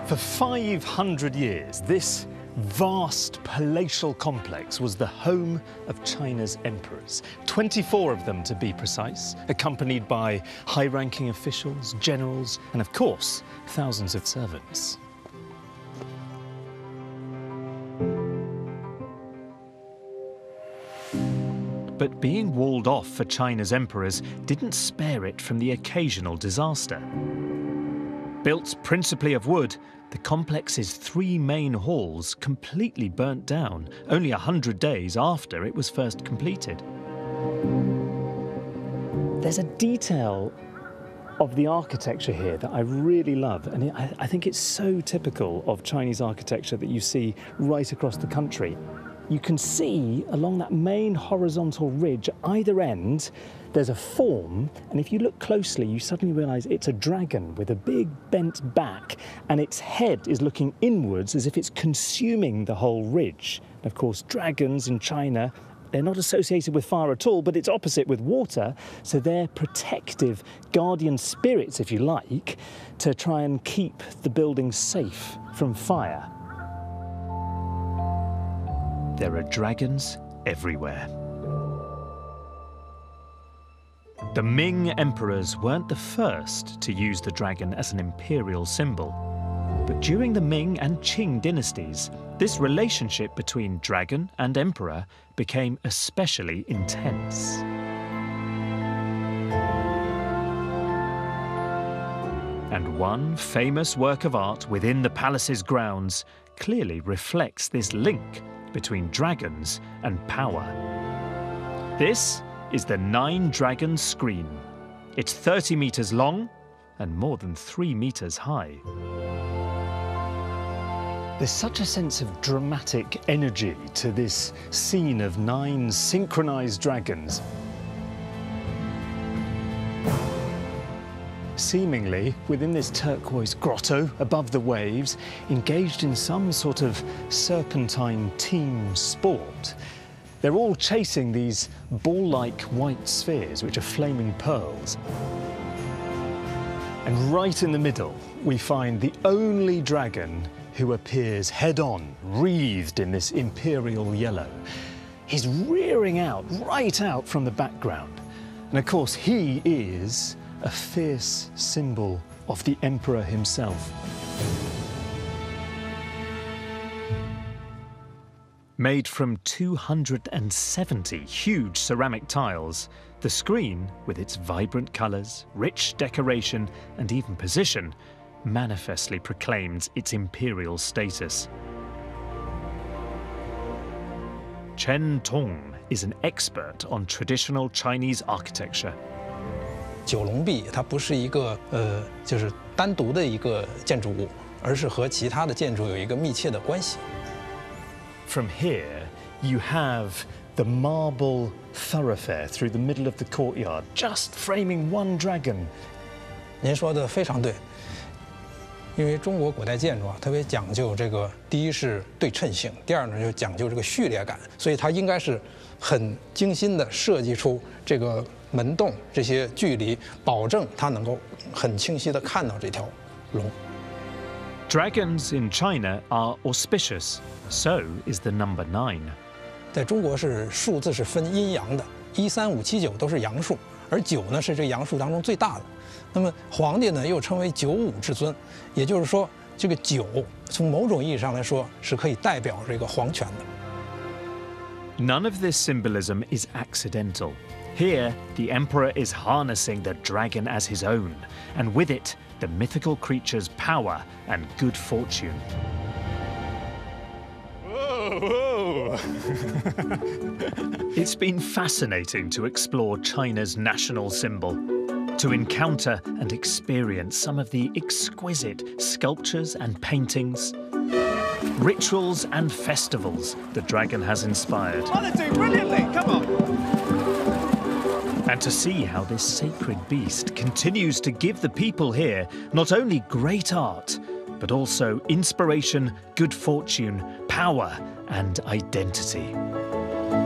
For 500 years, this vast palatial complex was the home of China's emperors, 24 of them to be precise, accompanied by high-ranking officials, generals, and of course, thousands of servants. But being walled off for China's emperors didn't spare it from the occasional disaster. Built principally of wood, the complex's 3 main halls completely burnt down only 100 days after it was first completed. There's a detail of the architecture here that I really love, and I think it's so typical of Chinese architecture that you see right across the country. You can see along that main horizontal ridge, either end, there's a form, and if you look closely, you suddenly realise it's a dragon with a big bent back, and its head is looking inwards as if it's consuming the whole ridge. And of course, dragons in China, they're not associated with fire at all, but it's opposite with water, so they're protective guardian spirits, if you like, to try and keep the building safe from fire. There are dragons everywhere. The Ming emperors weren't the first to use the dragon as an imperial symbol. But during the Ming and Qing dynasties, this relationship between dragon and emperor became especially intense. And one famous work of art within the palace's grounds clearly reflects this link between dragons and power. This is the 9-dragon screen. It's 30 meters long and more than 3 meters high. There's such a sense of dramatic energy to this scene of 9 synchronized dragons. Seemingly within this turquoise grotto above the waves, engaged in some sort of serpentine team sport. They're all chasing these ball-like white spheres, which are flaming pearls. And right in the middle, we find the only dragon who appears head-on, wreathed in this imperial yellow. He's rearing out, right out from the background. And of course, he is a fierce symbol of the emperor himself. Made from 270 huge ceramic tiles, the screen, with its vibrant colours, rich decoration, and even position, manifestly proclaims its imperial status. Chen Tong is an expert on traditional Chinese architecture. 九龙壁它不是一个就是单独的一个建筑物，而是和其他的建筑有一个密切的关系。 From here, you have the marble thoroughfare through the middle of the courtyard, just framing one dragon. 您说的非常对，因为中国古代建筑啊，特别讲究这个，第一是对称性，第二呢就讲究这个序列感，所以它应该是很精心的设计出这个门洞这些距离，保证它能够很清晰的看到这条龙。 Dragons in China are auspicious, so is the number 9. 在中国是数字是分阴阳的，1、3、5、7、9都是阳数，而9呢是这个阳数当中最大的。那么皇帝呢又称为95至尊，也就是说这个9从某种意义上来说是可以代表这个皇权的。 None of this symbolism is accidental. Here, the emperor is harnessing the dragon as his own, and with it, the mythical creature's power and good fortune. Whoa, whoa. It's been fascinating to explore China's national symbol, to encounter and experience some of the exquisite sculptures and paintings, rituals and festivals the dragon has inspired. Oh, they're doing brilliantly! Come on! And to see how this sacred beast continues to give the people here not only great art, but also inspiration, good fortune, power, and identity.